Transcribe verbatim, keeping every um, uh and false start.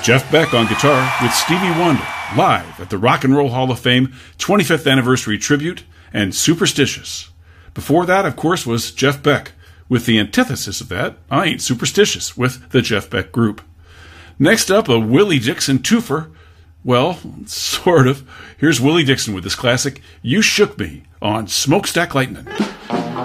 Jeff Beck on guitar with Stevie Wonder, live at the Rock and Roll Hall of Fame twenty-fifth Anniversary Tribute, and Superstitious. Before that, of course, was Jeff Beck, with the antithesis of that, I Ain't Superstitious, with the Jeff Beck Group. Next up, a Willie Dixon twofer. Well, sort of. Here's Willie Dixon with his classic, You Shook Me, on Smokestack Lightning.